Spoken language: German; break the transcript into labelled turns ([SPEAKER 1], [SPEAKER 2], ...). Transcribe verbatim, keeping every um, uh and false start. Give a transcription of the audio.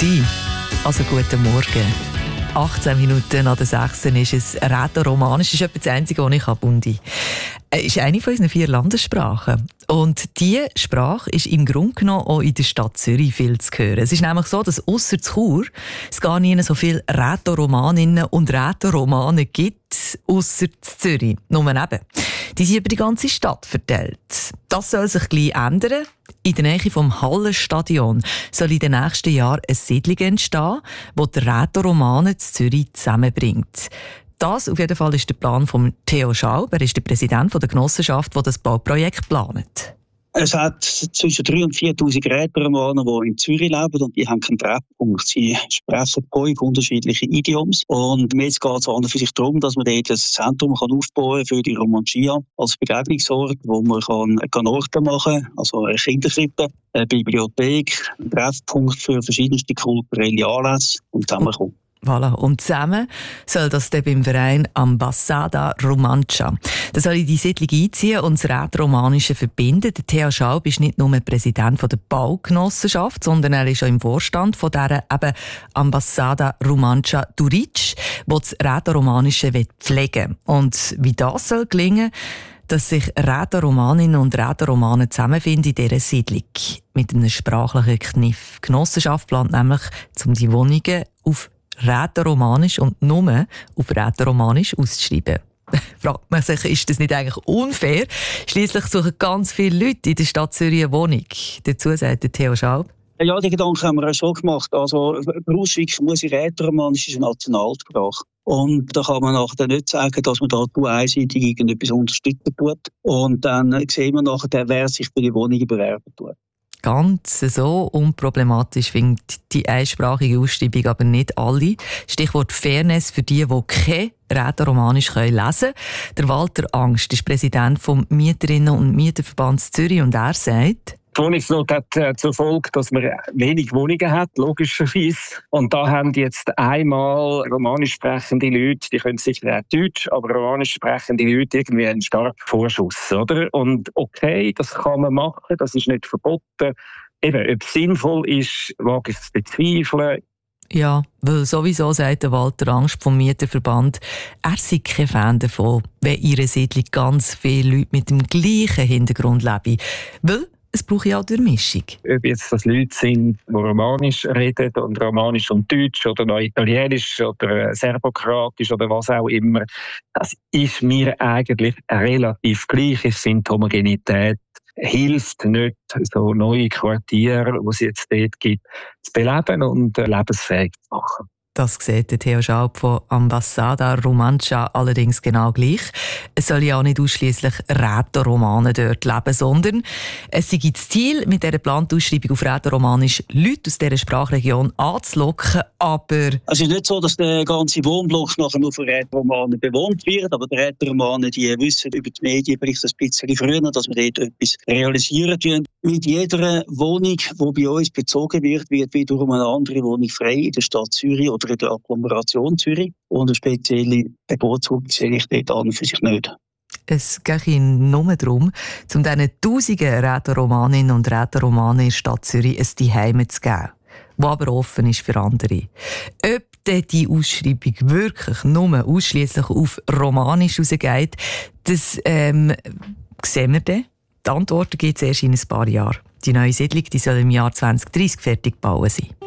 [SPEAKER 1] Bundi, also guten Morgen. achtzehn Minuten nach der sechs ist es Rätoromanisch. Das ist etwa das Einzige, was ich habe, Bundi. Es ist eine von unseren vier Landessprachen. Und diese Sprache ist im Grunde genommen auch in der Stadt Zürich viel zu hören. Es ist nämlich so, dass ausser Chur es gar nicht so viele Rätoromaninnen und Rätoromanen gibt, ausser Zürich. Nur eben. Die sind über die ganze Stadt verteilt. Das soll sich gleich ändern. In der Nähe vom Hallenstadion soll in den nächsten Jahren eine Siedlung entstehen, die die Rätoromanen zu Zürich zusammenbringt. Das auf jeden Fall ist der Plan von Theo Schaub. Er ist der Präsident der Genossenschaft, die das Bauprojekt plant.
[SPEAKER 2] Es hat zwischen dreitausend und viertausend Rätoromanen, die in Zürich leben, und die haben keinen Treffpunkt. Sie sprechen fünf unterschiedliche Idioms. Und jetzt geht es an und für sich darum, dass man dort ein Zentrum kann aufbauen für die Romancia als Begegnungsort, wo man kann Orte machen kann, also eine Kinderkrippe, eine Bibliothek, ein Treffpunkt für verschiedenste kulturelle Anlässe und zusammenkommen.
[SPEAKER 1] Voilà. Und zusammen soll das dann beim Verein Ambasada Romancia. Da soll in die Siedlung einziehen und das Rätoromanische verbinden. Der Theo Schaub ist nicht nur Präsident der Baugenossenschaft, sondern er ist auch im Vorstand von dieser eben Ambasada Romancia Duric, die das Rätoromanische pflegen will. Und wie das soll gelingen, dass sich Rätoromaninnen und Rätoromanen zusammenfinden in dieser Siedlung. Mit einem sprachlichen Kniff. Die Genossenschaft plant nämlich, um die Wohnungen auf Rätoromanisch und nur auf Rätoromanisch auszuschreiben. Fragt man sich, ist das nicht eigentlich unfair? Schliesslich suchen ganz viele Leute in der Stadt Zürich eine Wohnung. Dazu sagt der Theo Schaub.
[SPEAKER 2] Ja, die Gedanken haben wir auch schon gemacht. Also, Braunschweig muss in Rätoromanisch ist eine Nationalsprache. Und da kann man nachher nicht sagen, dass man da einseitig irgendetwas unterstützen tut. Und dann sehen wir nachher, wer sich für die Wohnungen bewerben tut.
[SPEAKER 1] Ganz so unproblematisch findet die einsprachige Ausschreibung aber nicht alle. Stichwort Fairness für die, die kein Rätoromanisch lesen können. Der Walter Angst ist Präsident vom Mieterinnen- und Mieterverbands Zürich und er sagt:
[SPEAKER 3] Die Wohnungsnot hat äh, zur Folge, dass man wenig Wohnungen hat, logischerweise. Und da haben jetzt einmal romanisch sprechende Leute, die können sicher auch Deutsch, aber romanisch sprechende Leute irgendwie einen starken Vorschuss, oder? Und okay, das kann man machen, das ist nicht verboten. Eben, ob es sinnvoll ist, wage ich zu bezweifeln.
[SPEAKER 1] Ja, weil sowieso sagt der Walter Angst vom Mieterverband, er sei kein Fan davon, wenn in ihrer Siedlung ganz viele Leute mit dem gleichen Hintergrund leben. Weil es braucht ja auch Durchmischung.
[SPEAKER 3] Ob jetzt das Leute sind, die Romanisch reden und Romanisch und Deutsch oder noch Italienisch oder Serbokratisch oder was auch immer, das ist mir eigentlich relativ gleich. Ich finde, die Homogenität hilft nicht, so neue Quartiere, die es jetzt dort gibt, zu beleben und lebensfähig zu machen.
[SPEAKER 1] Das sieht der Theo Schaub von Ambasada Romancia allerdings genau gleich. Es soll ja auch nicht ausschliesslich Rätoromanen dort leben, sondern es sei das Ziel, mit dieser geplanten Ausschreibung auf Rätoromanisch Leute aus dieser Sprachregion anzulocken, aber...
[SPEAKER 2] Es ist nicht so, dass der ganze Wohnblock nachher nur von Rätoromanen bewohnt wird, aber die Rätoromanen, die wissen über die Medien vielleicht ein bisschen früher, dass wir dort etwas realisieren tun. Mit jeder Wohnung, die bei uns bezogen wird, wird wiederum eine andere Wohnung frei in der Stadt Zürich oder in der Agglomeration Zürich. Und eine spezielle Bevorzugung sehe ich dort an und für sich nicht.
[SPEAKER 1] Es geht Ihnen nur darum, um diesen tausenden Rätoromaninnen und Rätoromanen in der Stadt Zürich ein Zuhause zu geben, das aber offen ist für andere. Ob denn die Ausschreibung wirklich nur ausschliesslich auf Romanisch rausgeht, das ähm, sehen wir dann. Die Antworten gibt es erst in ein paar Jahren. Die neue Siedlung die soll im Jahr zwanzig dreißig fertig gebaut sein.